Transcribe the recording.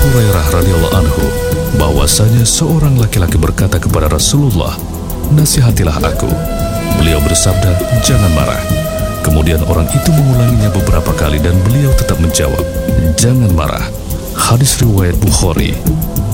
Hurairah radhiyallahu anhu bahwasanya seorang laki-laki berkata kepada Rasulullah, "Nasihatilah aku." Beliau bersabda, "Jangan marah." Kemudian orang itu mengulanginya beberapa kali dan beliau tetap menjawab, "Jangan marah." Hadis riwayat Bukhari.